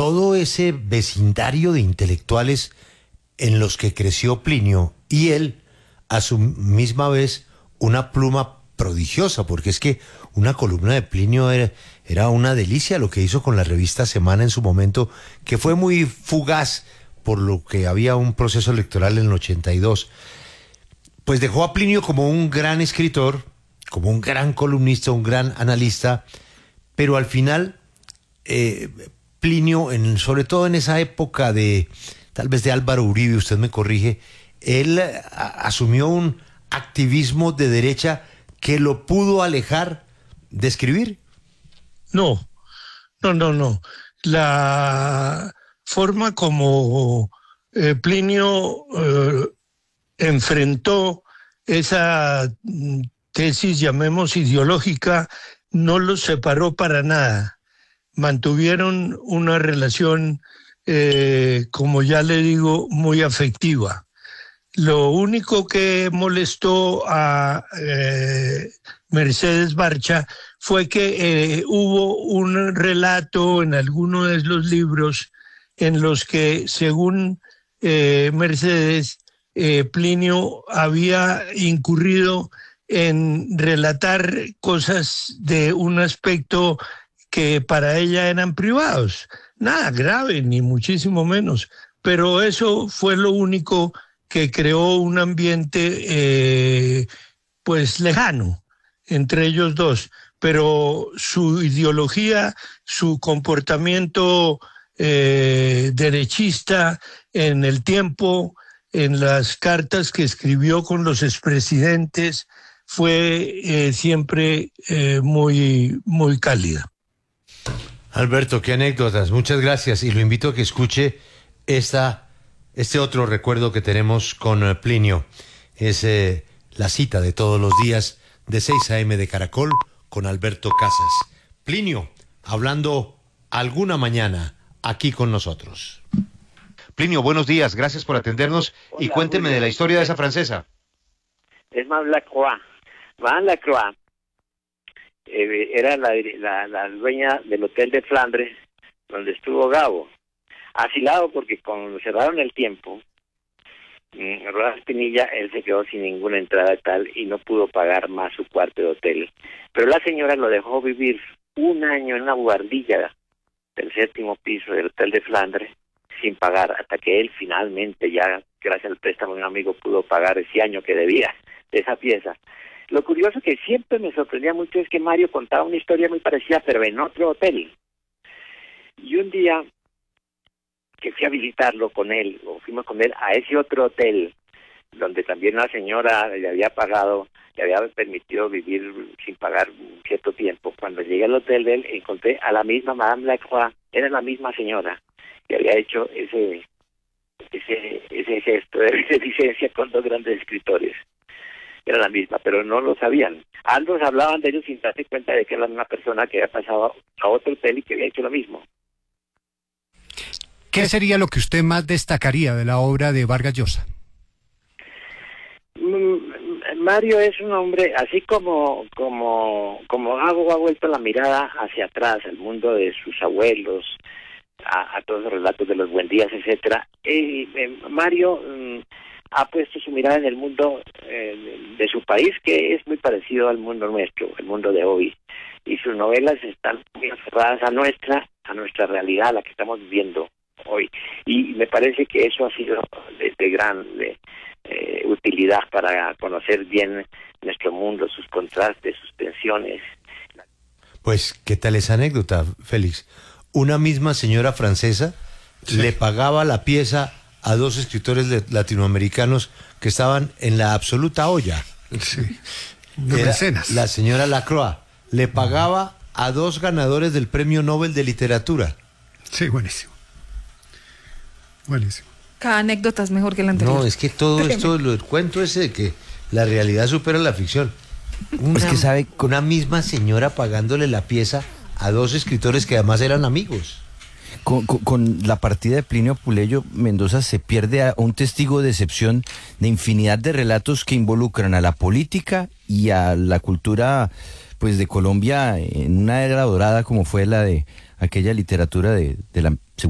todo ese vecindario de intelectuales en los que creció Plinio y él, a su misma vez, una pluma prodigiosa, porque es que una columna de Plinio era una delicia lo que hizo con la revista Semana en su momento, que fue muy fugaz por lo que había un proceso electoral en el 82. Pues dejó a Plinio como un gran escritor, como un gran columnista, un gran analista, pero al final Plinio, sobre todo en esa época tal vez de Álvaro Uribe, usted me corrige, él asumió un activismo de derecha que lo pudo alejar de escribir. No. La forma como Plinio enfrentó esa tesis, llamemos ideológica, no los separó para nada. Mantuvieron una relación, como ya le digo, muy afectiva. Lo único que molestó a Mercedes Barcha fue que hubo un relato en alguno de los libros en los que, según Mercedes, Plinio había incurrido en relatar cosas de un aspecto que para ella eran privados. Nada grave, ni muchísimo menos, pero eso fue lo único que creó un ambiente pues lejano entre ellos dos, pero su ideología, su comportamiento derechista en el tiempo, en las cartas que escribió con los expresidentes, fue siempre muy, muy cálida. Alberto, qué anécdotas, muchas gracias, y lo invito a que escuche este otro recuerdo que tenemos con Plinio. Es la cita de todos los días de 6 a.m. de Caracol con Alberto Casas. Plinio, hablando alguna mañana aquí con nosotros. Plinio, buenos días, gracias por atendernos. Hola, y cuénteme Julio, de la historia de esa francesa. Es Madame Lacroix. Madame Lacroix era la dueña del Hotel de Flandres, donde estuvo Gabo. Asilado porque cuando cerraron el tiempo, Rodas Pinilla, él se quedó sin ninguna entrada tal y no pudo pagar más su cuarto de hotel. Pero la señora lo dejó vivir un año en una buhardilla del 7º piso del Hotel de Flandres sin pagar, hasta que él finalmente, ya gracias al préstamo de un amigo, pudo pagar ese año que debía de esa pieza. Lo curioso que siempre me sorprendía mucho es que Mario contaba una historia muy parecida, pero en otro hotel. Y un día que fui a visitarlo con él, o fuimos con él a ese otro hotel, donde también una señora le había permitido vivir sin pagar un cierto tiempo. Cuando llegué al hotel de él, encontré a la misma Madame Lacroix, era la misma señora que había hecho ese gesto de beneficencia con dos grandes escritores. Era la misma, pero no lo sabían. Ambos hablaban de ellos sin darse cuenta de que era la misma persona que había pasado a otro hotel y que había hecho lo mismo. ¿Qué sería lo que usted más destacaría de la obra de Vargas Llosa? Mario es un hombre, así como Gabo ha vuelto la mirada hacia atrás, al mundo de sus abuelos, a todos los relatos de los Buendías, etcétera. Mario ha puesto su mirada en el mundo de su país, que es muy parecido al mundo nuestro, el mundo de hoy. Y sus novelas están muy aferradas a nuestra realidad, a la que estamos viviendo hoy. Y me parece que eso ha sido de gran utilidad para conocer bien nuestro mundo, sus contrastes, sus tensiones. Pues, ¿qué tal esa anécdota, Félix? Una misma señora francesa le pagaba la pieza a dos escritores latinoamericanos que estaban en la absoluta olla. Sí. La señora Lacroix le pagaba a dos ganadores del Premio Nobel de Literatura. Sí, buenísimo. Buenísimo. Cada anécdota es mejor que la anterior. No, es que todo esto, el cuento ese de que la realidad supera la ficción. Es que sabe, con una misma señora pagándole la pieza a dos escritores que además eran amigos. Con la partida de Plinio Puleyo, Mendoza se pierde a un testigo de excepción de infinidad de relatos que involucran a la política y a la cultura pues de Colombia en una era dorada como fue la de aquella literatura de la